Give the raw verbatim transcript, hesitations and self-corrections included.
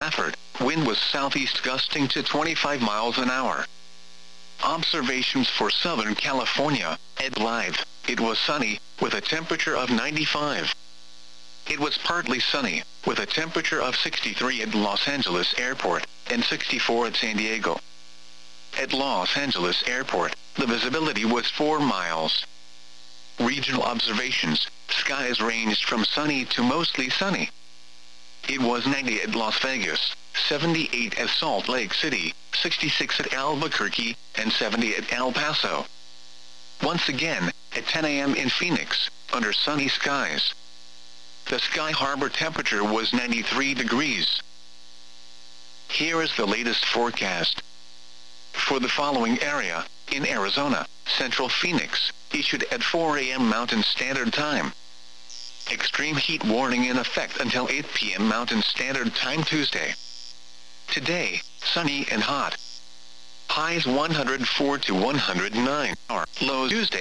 Safford, wind was southeast gusting to twenty-five miles an hour. Observations for Southern California, Ed Live. It was sunny, with a temperature of ninety-five. It was partly sunny, with a temperature of sixty-three at Los Angeles Airport, and sixty-four at San Diego. At Los Angeles Airport, the visibility was four miles. Regional observations, skies ranged from sunny to mostly sunny. It was ninety at Las Vegas, seventy-eight at Salt Lake City, sixty-six at Albuquerque, and seventy at El Paso. Once again, at ten a m in Phoenix, under sunny skies. The Sky Harbor temperature was ninety-three degrees. Here is the latest forecast. For the following area, in Arizona, Central Phoenix, issued at four a m Mountain Standard Time. Extreme heat warning in effect until eight p m Mountain Standard Time Tuesday. Today, sunny and hot. Highs one hundred four to one hundred nine. Lows Tuesday.